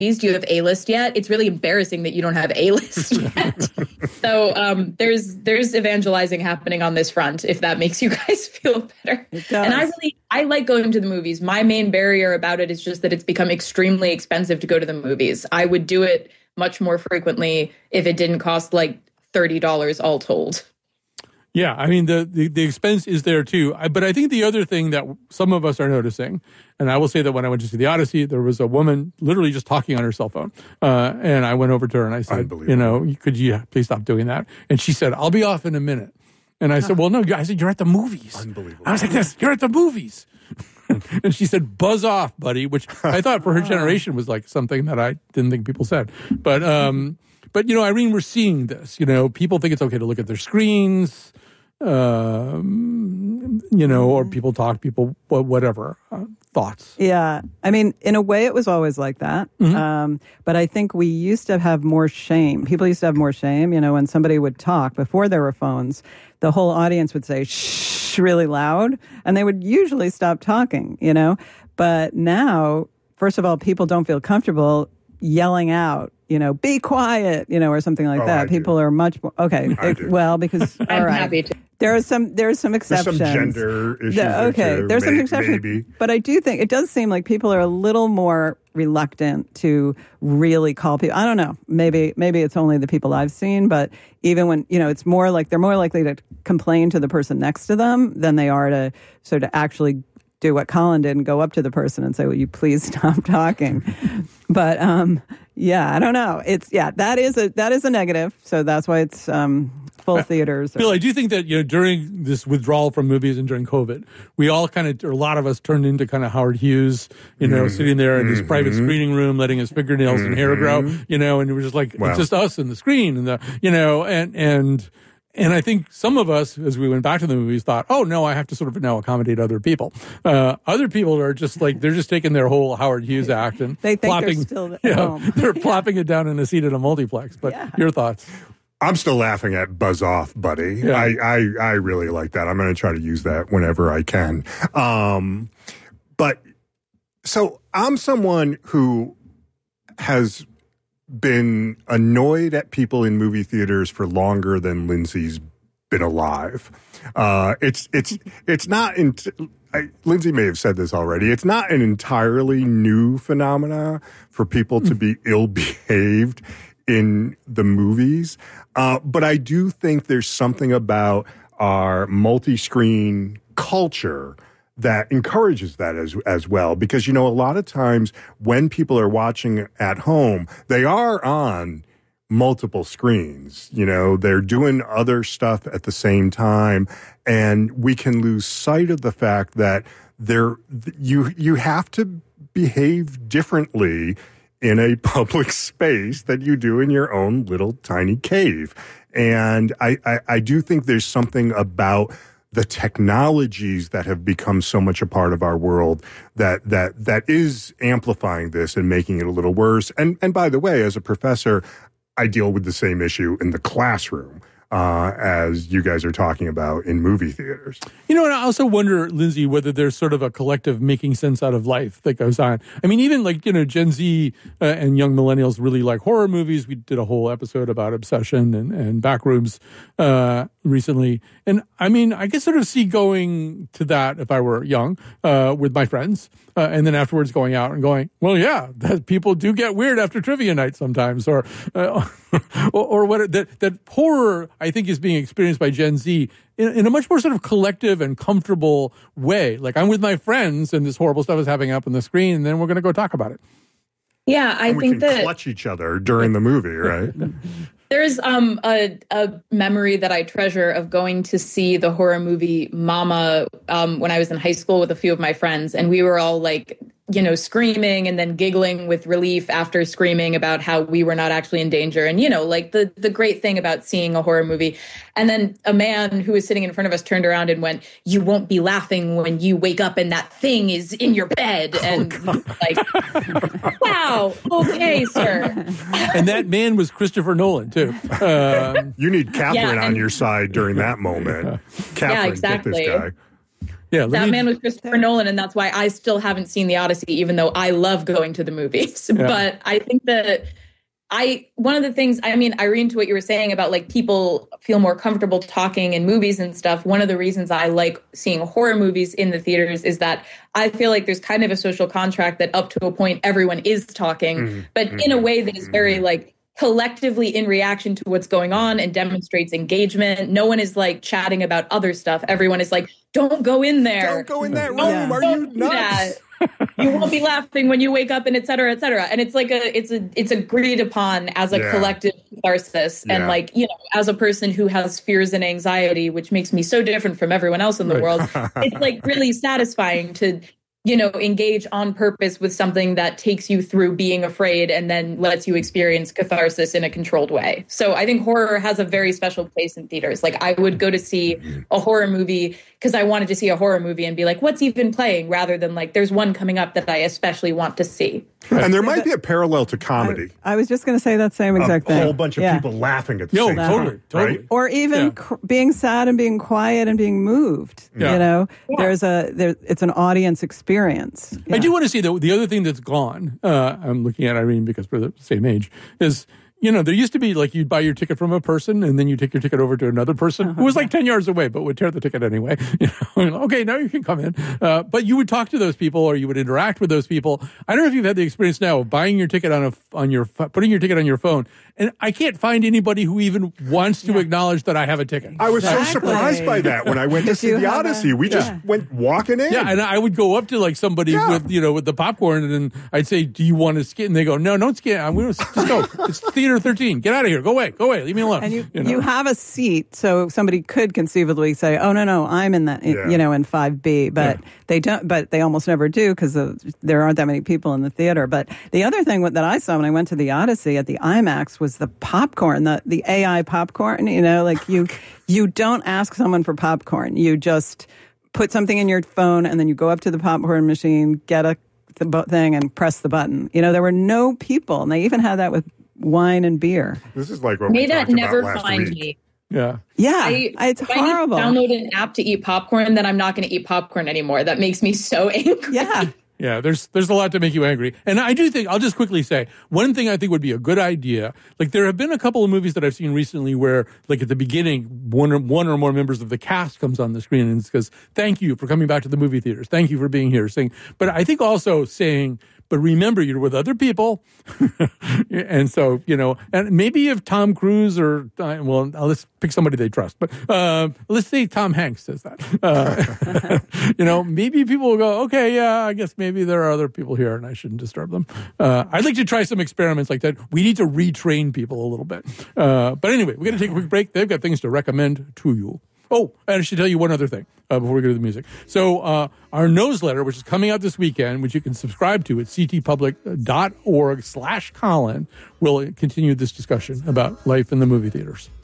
Do you have A-list yet? It's really embarrassing that you don't have A-list yet. So there's evangelizing happening on this front, if that makes you guys feel better. It does. And I like going to the movies. My main barrier about it is just that it's become extremely expensive to go to the movies. I would do it much more frequently if it didn't cost like $30 all told. Yeah, I mean, the expense is there too. But I think the other thing that some of us are noticing, and I will say that when I went to see the Odyssey, there was a woman literally just talking on her cell phone. And I went over to her and I said, could you please stop doing that? And she said, I'll be off in a minute. And I said, well, no, I said, you're at the movies. Unbelievable. I was like, yes, you're at the movies. And she said, buzz off, buddy, which I thought for her generation was like something that I didn't think people said. But, Irene, we're seeing this. People think it's okay to look at their screens, or people talk, whatever, thoughts. Yeah. I mean, in a way, it was always like that. Mm-hmm. But I think we used to have more shame. People used to have more shame. When somebody would talk before there were phones, the whole audience would say, shh, really loud, and they would usually stop talking, But now, first of all, people don't feel comfortable yelling out, be quiet, or something like that. People are much more, okay. Because, all I'm right. happy to. There's some exceptions. There's some gender issues. There's some exceptions. Maybe. But I do think it does seem like people are a little more reluctant to really call people. I don't know. Maybe it's only the people I've seen, but even when, it's more like they're more likely to complain to the person next to them than they are to sort of actually do what Colin did and go up to the person and say, will you please stop talking? But I don't know. That is a negative. So that's why it's full theaters. Bill, I do think that during this withdrawal from movies and during COVID, we all a lot of us turned into kind of Howard Hughes, sitting there in his private screening room, letting his fingernails and hair grow, and it was just like it's just us and the screen and and I think some of us, as we went back to the movies, thought, oh, no, I have to sort of now accommodate other people. Other people are just like, they're just taking their whole Howard Hughes act and they think they're still at home. They're plopping it down in a seat at a multiplex. But your thoughts? I'm still laughing at buzz off, buddy. Yeah. I really like that. I'm going to try to use that whenever I can. But so I'm someone who has been annoyed at people in movie theaters for longer than Lindsay's been alive. It's not. Lindsay may have said this already. It's not an entirely new phenomena for people to be ill-behaved in the movies. But I do think there's something about our multi-screen culture that encourages that as well. Because, a lot of times when people are watching at home, they are on multiple screens. They're doing other stuff at the same time. And we can lose sight of the fact that you have to behave differently in a public space that you do in your own little tiny cave. And I do think there's something about the technologies that have become so much a part of our world that is amplifying this and making it a little worse. And by the way, as a professor, I deal with the same issue in the classroom as you guys are talking about in movie theaters. And I also wonder, Lindsay, whether there's sort of a collective making sense out of life that goes on. I mean, even like, Gen Z and young millennials really like horror movies. We did a whole episode about Obsession and Backrooms recently. And I mean, I could sort of see going to that if I were young with my friends. And then afterwards going out and going, well, yeah, that people do get weird after trivia night sometimes, or what that horror, I think, is being experienced by Gen Z in a much more sort of collective and comfortable way. Like, I'm with my friends and this horrible stuff is happening up on the screen, and then we're going to go talk about it. Yeah, I think that we can clutch each other during the movie, right? There's a memory that I treasure of going to see the horror movie Mama when I was in high school with a few of my friends, and we were all like, screaming and then giggling with relief after screaming about how we were not actually in danger. And, like the great thing about seeing a horror movie. And then a man who was sitting in front of us turned around and went, you won't be laughing when you wake up and that thing is in your bed. And like, wow, okay, sir. And that man was Christopher Nolan, too. You need Catherine on your side during that moment. Catherine, exactly. get this guy. Yeah, that man was Christopher Nolan, and that's why I still haven't seen The Odyssey, even though I love going to the movies. Yeah. But I think that one of the things, I mean, Irene, to what you were saying about like people feel more comfortable talking in movies and stuff. One of the reasons I like seeing horror movies in the theaters is that I feel like there's kind of a social contract that up to a point everyone is talking, but in a way that is very like collectively in reaction to what's going on and demonstrates engagement. No one is like chatting about other stuff. Everyone is like, don't go in there. Don't go in that room. Are you nuts? You won't be laughing when you wake up, and et cetera, et cetera. And it's like it's agreed upon as a collective catharsis. And like, you know, as a person who has fears and anxiety, which makes me so different from everyone else in the world, it's like really satisfying to, you know, engage on purpose with something that takes you through being afraid and then lets you experience catharsis in a controlled way. So I think horror has a very special place in theaters. Like I would go to see a horror movie because I wanted to see a horror movie and be like, what's even playing? Rather than like, there's one coming up that I especially want to see. And there might be a parallel to comedy. I was just going to say that same exact thing. A whole bunch of people laughing at the same time. Totally. Right? Or even being sad and being quiet and being moved. You know, it's an audience experience. I do want to say that the other thing that's gone, I'm looking at Irene because we're the same age, is, you know, there used to be like you'd buy your ticket from a person and then you take your ticket over to another person who was like 10 yards away but would tear the ticket anyway. You know, okay, now you can come in. But you would talk to those people or you would interact with those people. I don't know if you've had the experience now of buying your ticket putting your ticket on your phone, and I can't find anybody who even wants to acknowledge that I have a ticket. I was so surprised by that when I went to see The Odyssey. We just went walking in. Yeah, and I would go up to like somebody with the popcorn, and then I'd say, "Do you want to scan?" And they go, "No, don't scan. I'm going to just go. It's Theater 13. Get out of here. Go away. Leave me alone." And you have a seat, so somebody could conceivably say, "Oh no, I'm in that in 5B," but they don't. But they almost never do because there aren't that many people in the theater. But the other thing that I saw when I went to The Odyssey at the IMAX was the popcorn, the AI popcorn. You know, like you don't ask someone for popcorn. You just put something in your phone, and then you go up to the popcorn machine, get the thing, and press the button. You know, there were no people, and they even had that with wine and beer. This is like what we talked about last week. Yeah. It's horrible. If I download an app to eat popcorn, then I'm not going to eat popcorn anymore. That makes me so angry. Yeah, there's a lot to make you angry. And I do think, I'll just quickly say, one thing I think would be a good idea, like there have been a couple of movies that I've seen recently where, like at the beginning, one or more members of the cast comes on the screen and it's because, thank you for coming back to the movie theaters. Thank you for being here. But I think also saying, but remember, you're with other people. And so, you know, and maybe if Tom Cruise or, let's pick somebody they trust, but let's say Tom Hanks says that. You know, maybe people will go, okay, I guess maybe there are other people here and I shouldn't disturb them. I'd like to try some experiments like that. We need to retrain people a little bit. But anyway, we're going to take a quick break. They've got things to recommend to you. Oh, and I should tell you one other thing before we go to the music. So our newsletter, which is coming out this weekend, which you can subscribe to at ctpublic.org/Colin, will continue this discussion about life in the movie theaters.